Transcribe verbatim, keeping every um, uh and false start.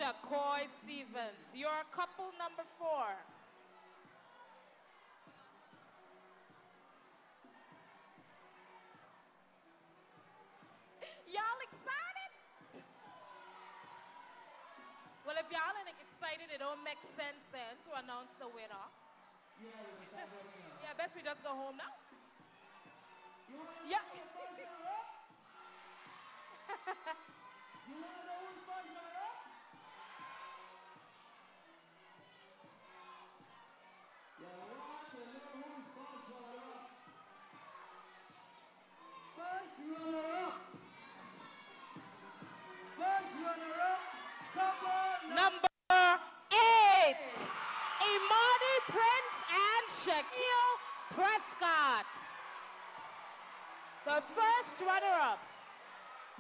Jacoy Stevens. Your couple number four. Y'all excited? Well, if y'all ain't excited, it don't make sense then to announce the winner. Yeah, I best we just go home now. Yeah. You want to know who's first runner-up? You want to know who's first runner-up? First runner-up. First runner-up. Couple Number eight. Imani Prince and Shaquille Prescott. The first runner-up.